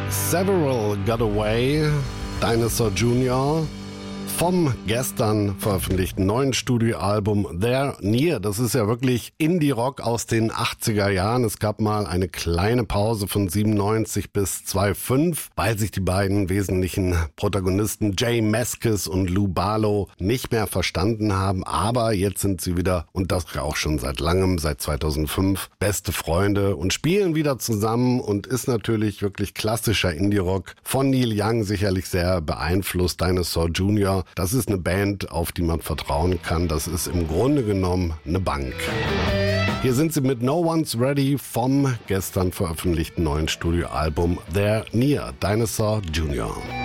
Several Got Away, Dinosaur Jr. vom gestern veröffentlichten neuen Studioalbum There Near. Das ist ja wirklich Indie-Rock aus den 80er Jahren. Es gab mal eine kleine Pause von 97 bis 2005, weil sich die beiden wesentlichen Protagonisten Jay Mascis und Lou Barlow nicht mehr verstanden haben. Aber jetzt sind sie wieder, und das auch schon seit langem, seit 2005, beste Freunde und spielen wieder zusammen und ist natürlich wirklich klassischer Indie-Rock von Neil Young sicherlich sehr beeinflusst. Dinosaur Jr. Das ist eine Band, auf die man vertrauen kann. Das ist im Grunde genommen eine Bank. Hier sind sie mit No One's Ready vom gestern veröffentlichten neuen Studioalbum There Near, Dinosaur Jr.